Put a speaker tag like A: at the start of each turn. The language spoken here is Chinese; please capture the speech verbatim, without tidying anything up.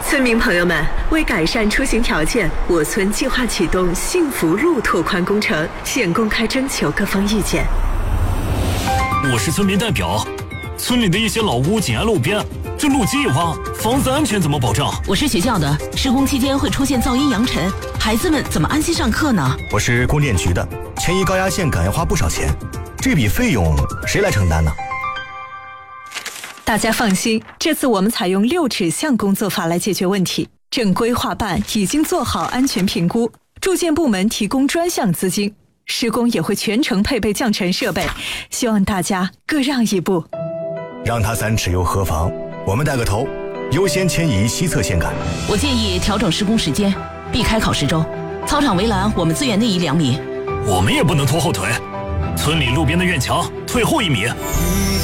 A: 村民朋友们，为改善出行条件，我村计划启动幸福路拓宽工程，现公开征求各方意见。
B: 我是村民代表，村里的一些老屋紧挨路边，这路基一挖，房子安全怎么保障？
C: 我是学校的，施工期间会出现噪音扬尘，孩子们怎么安心上课呢？
D: 我是供电局的，迁移高压线赶要花不少钱，这笔费用谁来承担呢？
E: 大家放心，这次我们采用六指向工作法来解决问题。正规划办已经做好安全评估，住建部门提供专项资金，施工也会全程配备降尘设备，希望大家各让一步。
D: 让他三尺又何妨？我们带个头，优先迁移西侧线杆。
C: 我建议调整施工时间，避开考试周。操场围栏我们自远内移两米。
B: 我们也不能拖后腿，村里路边的院墙退后一米。